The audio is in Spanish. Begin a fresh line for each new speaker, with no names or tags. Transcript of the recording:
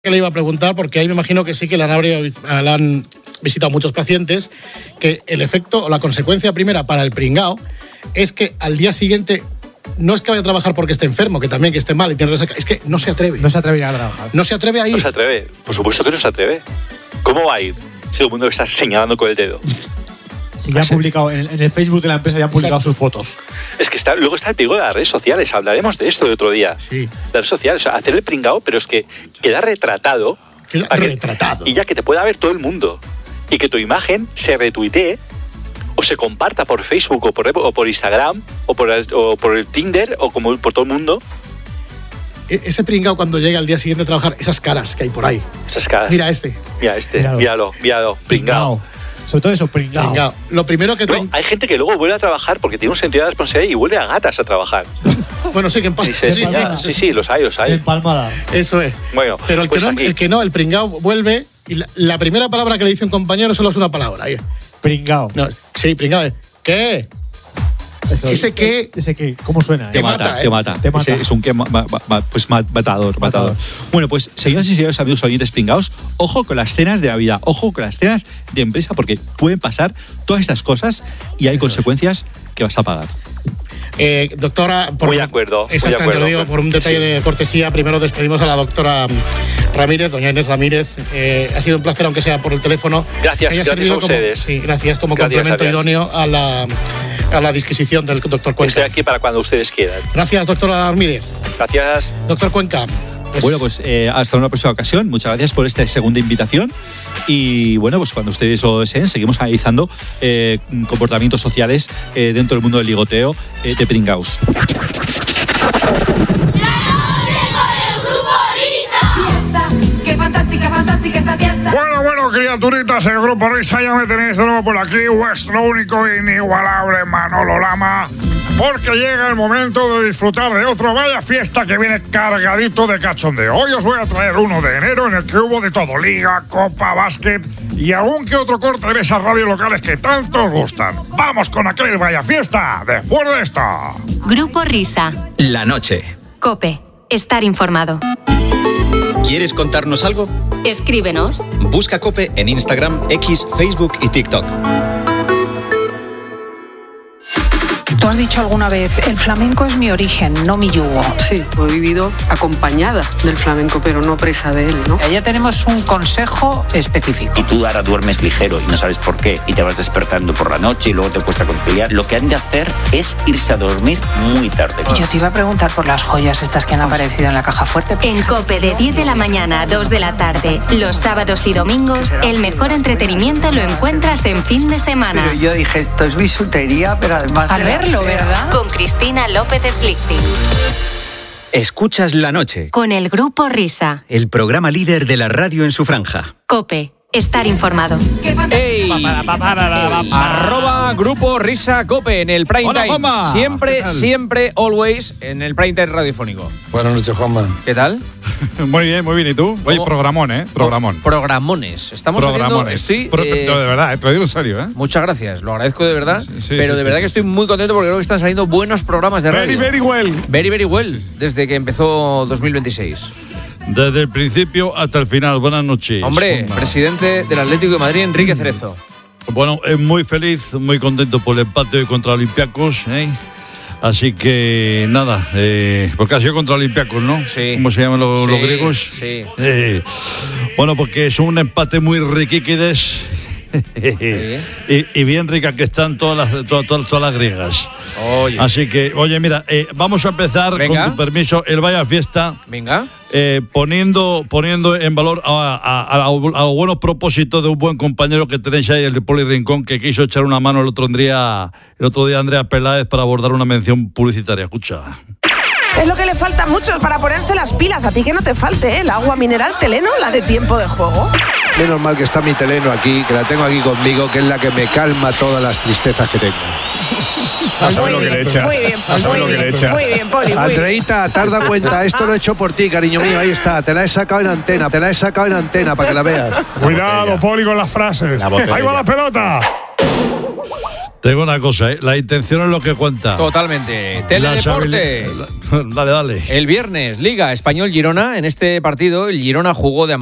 que le iba a preguntar, porque ahí me imagino que sí que le han visitado muchos pacientes, que el efecto o la consecuencia primera para el pringao es que al día siguiente no es que vaya a trabajar porque esté enfermo, que también que esté mal y tiene resaca, es que no se atreve.
No se atreve a trabajar.
No se atreve a ir.
No se atreve, por supuesto que no se atreve. ¿Cómo va a ir si todo el mundo está señalando con el dedo?
Sí, ya han publicado, en el Facebook de la empresa ya han publicado sus fotos.
Es que luego está el peligro de las redes sociales, hablaremos de esto de otro día.
Sí.
Las redes sociales, o sea, hacer el pringao, pero es que queda retratado.
Retratado.
Y ya que te pueda ver todo el mundo. Y que tu imagen se retuitee o se comparta por Facebook o por Instagram o por el Tinder o como por todo el mundo.
Ese pringao cuando llega al día siguiente a trabajar, esas caras que hay por ahí.
Esas caras.
Mira este.
Míralo, pringao.
Sobre todo eso, pringao.
Lo primero que
hay gente que luego vuelve a trabajar porque tiene un sentido de responsabilidad y vuelve a gatas a trabajar.
Bueno, sí, que en
Sí, los hay.
Empalmada.
Eso es.
Bueno,
pero el pringao vuelve y la primera palabra que le dice un compañero solo es una palabra. Ahí.
Pringao.
No, sí, pringao. ¿Qué?
Eso,
¿Ese qué?
¿Cómo suena?
Te mata. Es un que matador. Bueno, pues señoras y señores, amigos oyentes pringaos, ojo con las cenas de Navidad, ojo con las cenas de empresa, porque pueden pasar todas estas cosas y hay consecuencias que vas a pagar.
Doctora,
muy de acuerdo.
Exactamente, lo digo por un detalle de cortesía. Primero despedimos a la doctora Ramírez, doña Inés Ramírez. Ha sido un placer, aunque sea por el teléfono.
Gracias a ustedes.
Gracias como complemento idóneo a la disquisición del doctor Cuenca.
Estoy aquí para cuando ustedes quieran.
Gracias, doctora Ramírez.
Gracias.
Doctor Cuenca.
Bueno, pues hasta una próxima ocasión. Muchas gracias por esta segunda invitación. Y bueno, pues cuando ustedes lo deseen, seguimos analizando comportamientos sociales dentro del mundo del ligoteo de pringaos.
Bueno, criaturitas, el Grupo Risa, ya me tenéis de nuevo por aquí, vuestro único e inigualable Manolo Lama, porque llega el momento de disfrutar de otro Vaya Fiesta que viene cargadito de cachondeo. Hoy os voy a traer 1 de enero en el que hubo de todo, liga, copa, básquet y algún que otro corte de esas radios locales que tanto os gustan. Vamos con aquel Vaya Fiesta después de esto.
Grupo Risa.
La noche.
COPE. Estar informado.
¿Quieres contarnos algo?
Escríbenos.
Busca COPE en Instagram, X, Facebook y TikTok.
Tú has dicho alguna vez, el flamenco es mi origen, no mi yugo.
Sí, he vivido acompañada del flamenco, pero no presa de él, ¿no?
Ya tenemos un consejo específico.
Y tú ahora duermes ligero y no sabes por qué, y te vas despertando por la noche y luego te cuesta conciliar. Lo que han de hacer es irse a dormir muy tarde.
Y yo te iba a preguntar por las joyas estas que han aparecido en la caja fuerte.
En COPE de 10 de la mañana a 2 de la tarde, los sábados y domingos, el mejor entretenimiento lo encuentras en fin de semana.
Pero yo dije, esto es bisutería, pero además...
A verlo, ¿verdad?
Con Cristina López Slichting.
Escuchas La Noche.
Con el Grupo Risa.
El programa líder de la radio en su franja.
COPE. Estar informado.
¡Ey! @ Grupo Risa Cope en el prime
Hola,
time.
Juanma.
Siempre, always en el prime time radiofónico.
Buenas noches, Juanma.
¿Qué tal?
Muy bien. ¿Y tú? Oye, programón, ¿eh? Programón.
Programones. Estamos
Programones.
haciendo...
de verdad, te lo digo en serio, ¿eh?
Muchas gracias, lo agradezco de verdad.
Sí,
pero de verdad que estoy muy contento porque creo que están saliendo buenos programas de radio.
Very well.
Very well, desde que empezó 2026.
Desde el principio hasta el final. Buenas noches.
Hombre, presidente del Atlético de Madrid, Enrique Cerezo.
Bueno, muy feliz, muy contento por el empate hoy contra Olympiacos, ¿eh? Así que nada, porque ha sido contra Olympiacos, ¿no?
Sí.
¿Cómo se llaman los griegos?
Sí.
Bueno, porque es un empate muy riquiquides. y bien ricas que están todas las griegas.
Oye.
Así que, mira, vamos a empezar,
venga,
con tu permiso, el Vaya Fiesta.
Venga.
Poniendo en valor a los buenos propósitos de un buen compañero que tenéis ahí, el de Poli Rincón, que quiso echar una mano el otro día Andrea Peláez para abordar una mención publicitaria. Escucha.
Es lo que le falta a muchos para ponerse las pilas. A ti que no te falte, ¿eh? El agua mineral Teleno, la de tiempo de juego.
Menos mal que está mi Teleno aquí, que la tengo aquí conmigo, que es la que me calma todas las tristezas que tengo.
A saber lo que le echa. Muy bien, Poli.
Andreita, ¿te has dado cuenta? Esto lo he hecho por ti, cariño mío. Ahí está, te la he sacado en antena para que la veas.
Cuidado, Poli, con las frases. Ahí va la pelota.
Te digo una cosa, la intención es lo que cuenta.
Totalmente. Teledeporte.
Dale.
El viernes, Liga Español-Girona. En este partido, el Girona jugó de